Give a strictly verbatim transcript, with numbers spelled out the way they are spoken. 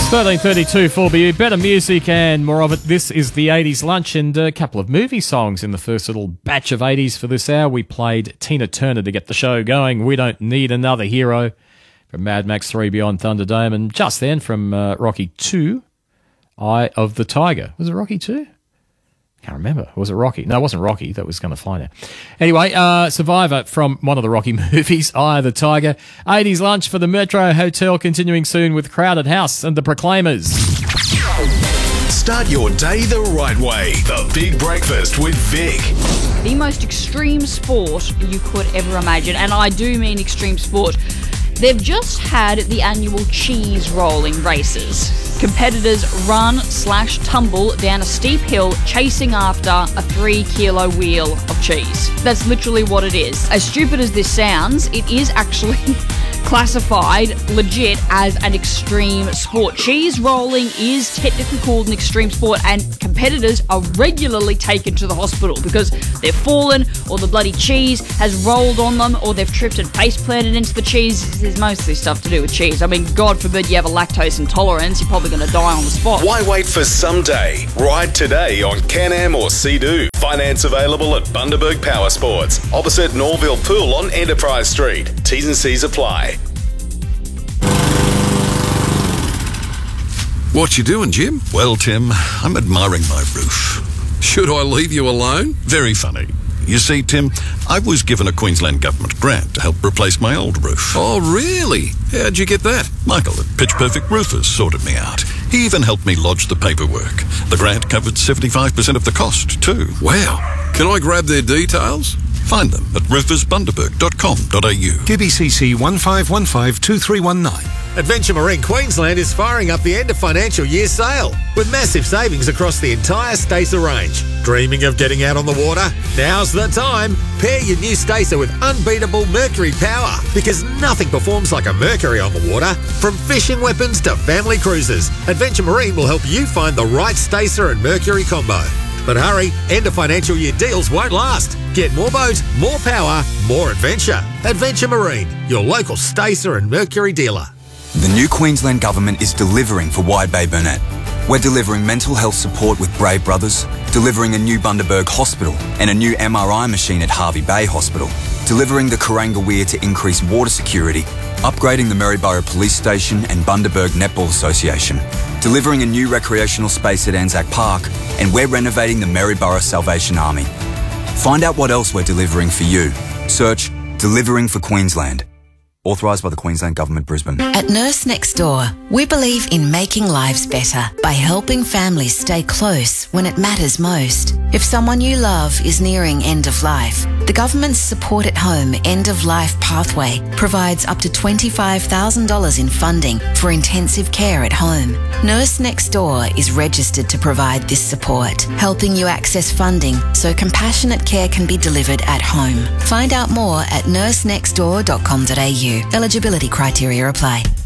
thirteen thirty-two four B U. Better music and more of it. This is the eighties lunch and a couple of movie songs in the first little batch of eighties for this hour. We played Tina Turner to get the show going. We Don't Need Another Hero from Mad Max three Beyond Thunderdome. And just then from uh, Rocky two, Eye of the Tiger. Was it Rocky two? Can't remember. Was it Rocky? No, it wasn't Rocky. That was going to find out. Anyway, uh, Survivor from one of the Rocky movies, Eye of the Tiger. eighties lunch for the Metro Hotel, continuing soon with Crowded House and the Proclaimers. Start your day the right way. The Big Breakfast with Vic. The most extreme sport you could ever imagine, and I do mean extreme sport. They've just had the annual cheese rolling races. Competitors run slash tumble down a steep hill chasing after a three kilo wheel of cheese. That's literally what it is. As stupid as this sounds, it is actually classified legit as an extreme sport. Cheese rolling is technically called an extreme sport, and competitors are regularly taken to the hospital because they've fallen, or the bloody cheese has rolled on them, or they've tripped and face planted into the cheese. There's mostly stuff to do with cheese. I mean, God forbid you have a lactose intolerance, you're probably going to die on the spot. Why wait for someday? Ride today on Can-Am or Sea-Doo. Finance available at Bundaberg Power Sports, opposite Norville Pool on Enterprise Street. T's and C's apply. What you doing, Jim? Well, Tim, I'm admiring my roof. Should I leave you alone? Very funny. You see, Tim, I was given a Queensland Government grant to help replace my old roof. Oh, really? How'd you get that? Michael at Pitch Perfect Roofers sorted me out. He even helped me lodge the paperwork. The grant covered seventy-five percent of the cost, too. Wow. Can I grab their details? Find them at roofers bundaberg dot com dot a u. Q B C C one five one five two three one nine. Adventure Marine Queensland is firing up the end of financial year sale with massive savings across the entire Stacer range. Dreaming of getting out on the water? Now's the time. Pair your new Stacer with unbeatable Mercury power, because nothing performs like a Mercury on the water. From fishing weapons to family cruises, Adventure Marine will help you find the right Stacer and Mercury combo. But hurry, end of financial year deals won't last. Get more boat, more power, more adventure. Adventure Marine, your local Stacer and Mercury dealer. The new Queensland Government is delivering for Wide Bay Burnett. We're delivering mental health support with Brave Brothers, delivering a new Bundaberg Hospital and a new M R I machine at Harvey Bay Hospital, delivering the Kuranga Weir to increase water security, upgrading the Maryborough Police Station and Bundaberg Netball Association, delivering a new recreational space at Anzac Park, and we're renovating the Maryborough Salvation Army. Find out what else we're delivering for you. Search Delivering for Queensland. Authorised by the Queensland Government, Brisbane. At Nurse Next Door, we believe in making lives better by helping families stay close when it matters most. If someone you love is nearing end of life, the government's Support at Home End of Life Pathway provides up to twenty-five thousand dollars in funding for intensive care at home. Nurse Next Door is registered to provide this support, helping you access funding so compassionate care can be delivered at home. Find out more at nurse next door dot com dot a u. Eligibility criteria apply.